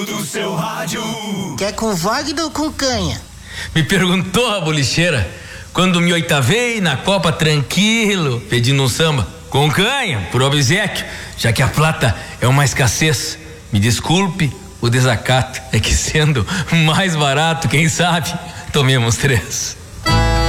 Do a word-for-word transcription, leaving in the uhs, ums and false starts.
Do seu rádio. Quer com Wagner ou com canha? Me perguntou a bolicheira quando me oitavei na Copa tranquilo, pedindo um samba com canha, por obséquio, já que a plata é uma escassez. Me desculpe o desacato, é que sendo mais barato, quem sabe, tomemos três.